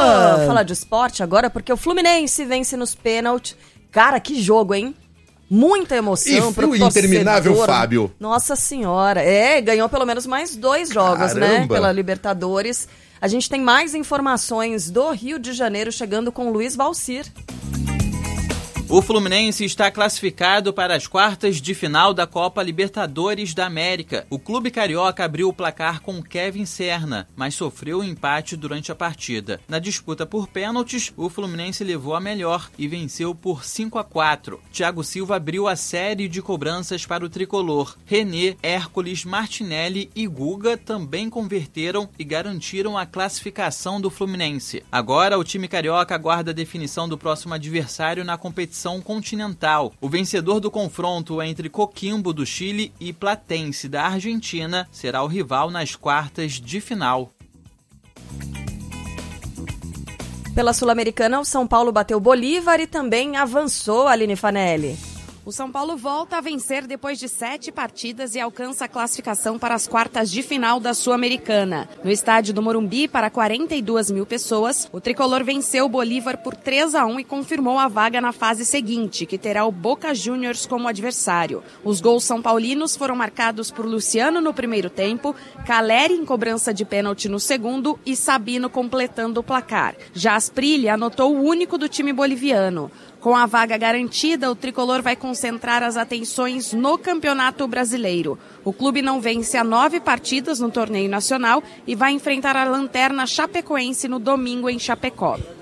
falar de esporte agora, porque o Fluminense vence nos pênaltis. Cara, que jogo, hein? Muita emoção pro torcedor. Interminável, Fábio. Nossa senhora. Ganhou pelo menos mais 2 jogos, né? Pela Libertadores. A gente tem mais informações do Rio de Janeiro chegando com Luiz Valcir. O Fluminense está classificado para as quartas de final da Copa Libertadores da América. O clube carioca abriu o placar com Kevin Serna, mas sofreu um empate durante a partida. Na disputa por pênaltis, o Fluminense levou a melhor e venceu por 5-4. Thiago Silva abriu a série de cobranças para o tricolor. René, Hércules, Martinelli e Guga também converteram e garantiram a classificação do Fluminense. Agora, o time carioca aguarda a definição do próximo adversário na competição continental. O vencedor do confronto entre Coquimbo do Chile e Platense da Argentina será o rival nas quartas de final. Pela Sul-Americana, o São Paulo bateu Bolívar e também avançou, Aline Fanelli. O São Paulo volta a vencer depois de 7 partidas e alcança a classificação para as quartas de final da Sul-Americana. No estádio do Morumbi, para 42 mil pessoas, o tricolor venceu o Bolívar por 3-1 e confirmou a vaga na fase seguinte, que terá o Boca Juniors como adversário. Os gols são paulinos foram marcados por Luciano no primeiro tempo, Caleri em cobrança de pênalti no segundo e Sabino completando o placar. Já Asprilla anotou o único do time boliviano. Com a vaga garantida, o tricolor vai concentrar as atenções no Campeonato Brasileiro. O clube não vence há 9 partidas no torneio nacional e vai enfrentar a lanterna chapecoense no domingo em Chapecó.